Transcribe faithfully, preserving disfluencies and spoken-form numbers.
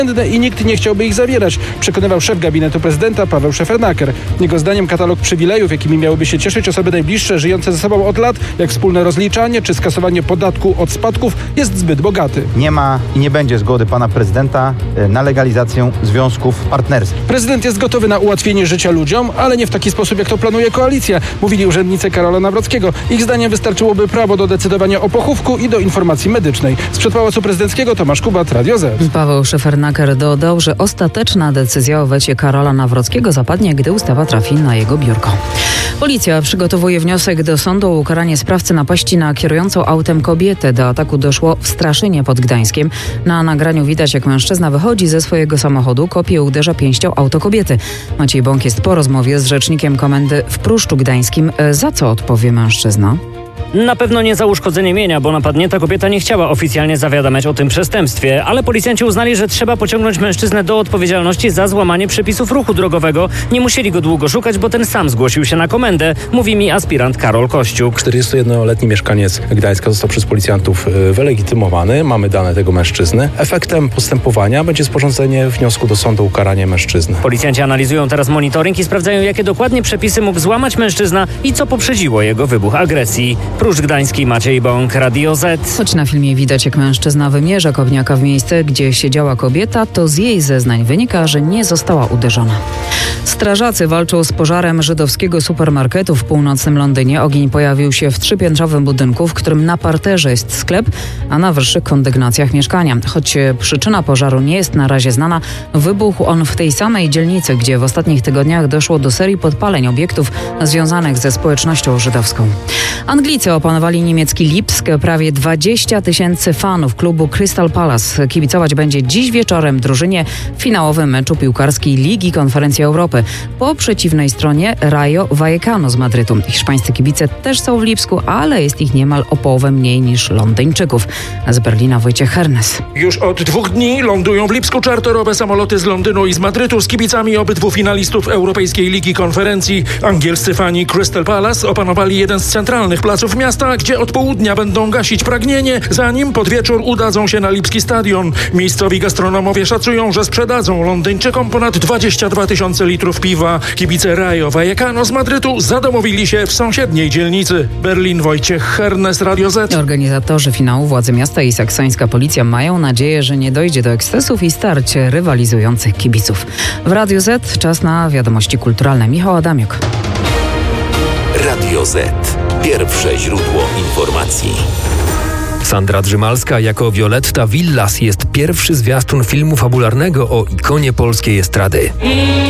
i nikt nie chciałby ich zawierać, przekonywał szef gabinetu prezydenta Paweł Szefernaker. Jego zdaniem katalog przywilejów, jakimi miałyby się cieszyć osoby najbliższe, żyjące ze sobą od lat, jak wspólne rozliczanie czy skasowanie podatku od spadków, jest zbyt bogaty. Nie ma i nie będzie zgody pana prezydenta na legalizację związków partnerskich. Prezydent jest gotowy na ułatwienie życia ludziom, ale nie w taki sposób, jak to planuje koalicja, mówili urzędnicy Karola Nawrockiego. Ich zdaniem wystarczyłoby prawo do decydowania o pochówku i do informacji medycznej. Sprzed Pałacu Prezydenckiego Tomasz Kubat, Radio Z. Paweł Szefernaker dodał, że ostateczna decyzja o wecie Karola Nawrockiego zapadnie, gdy ustawa trafi na jego biurko. Policja przygotowuje wniosek do sądu o ukaranie sprawcy napaści na kierującą autem kobietę. Do ataku doszło w Straszynie pod Gdańskiem. Na nagraniu widać, jak mężczyzna wychodzi ze swojego samochodu, kopie i uderza pięścią auto kobiety. Maciej Bąk jest po rozmowie z rzecznikiem komendy w Pruszczu Gdańskim. Za co odpowie mężczyzna? Na pewno nie za uszkodzenie mienia, bo napadnięta kobieta nie chciała oficjalnie zawiadamiać o tym przestępstwie, ale policjanci uznali, że trzeba pociągnąć mężczyznę do odpowiedzialności za złamanie przepisów ruchu drogowego. Nie musieli go długo szukać, bo ten sam zgłosił się na komendę, mówi mi aspirant Karol Kościuk. czterdziestojednoletni mieszkaniec Gdańska został przez policjantów wylegitymowany. Mamy dane tego mężczyzny. Efektem postępowania będzie sporządzenie wniosku do sądu o ukaranie mężczyzny. Policjanci analizują teraz monitoring i sprawdzają, jakie dokładnie przepisy mógł złamać mężczyzna i co poprzedziło jego wybuch agresji. Pruszcz Gdański, Maciej Bąk, Radio Z. Choć na filmie widać, jak mężczyzna wymierza kopniaka w miejsce, gdzie siedziała kobieta, to z jej zeznań wynika, że nie została uderzona. Strażacy walczą z pożarem żydowskiego supermarketu w północnym Londynie. Ogień pojawił się w trzypiętrowym budynku, w którym na parterze jest sklep, a na wyższych kondygnacjach mieszkania. Choć przyczyna pożaru nie jest na razie znana, wybuchł on w tej samej dzielnicy, gdzie w ostatnich tygodniach doszło do serii podpaleń obiektów związanych ze społecznością żydowską. Anglicy opanowali niemiecki Lipsk. Prawie dwadzieścia tysięcy fanów klubu Crystal Palace kibicować będzie dziś wieczorem drużynie w finałowym meczu piłkarskiej Ligi Konferencji Europy. Po przeciwnej stronie Rayo Vallecano z Madrytu. Hiszpańscy kibice też są w Lipsku, ale jest ich niemal o połowę mniej niż Londyńczyków. Z Berlina Wojciech Hernes. Już od dwóch dni lądują w Lipsku czarterowe samoloty z Londynu i z Madrytu z kibicami obydwu finalistów Europejskiej Ligi Konferencji. Angielscy fani Crystal Palace opanowali jeden z centralnych placów miasta, gdzie od południa będą gasić pragnienie, zanim pod wieczór udadzą się na Lipski Stadion. Miejscowi gastronomowie szacują, że sprzedadzą Londyńczykom ponad dwadzieścia dwa tysiące litrów piwa. Kibice Rayo Vallecano z Madrytu zadomowili się w sąsiedniej dzielnicy. Berlin, Wojciech Hernes, Radio Z. Organizatorzy finału, władze miasta i saksońska policja mają nadzieję, że nie dojdzie do ekscesów i starć rywalizujących kibiców. W Radio Z czas na wiadomości kulturalne. Michał Adamiuk. Radio Z. Pierwsze źródło informacji. Sandra Drzymalska jako Violetta Villas jest pierwszy zwiastun filmu fabularnego o ikonie polskiej estrady.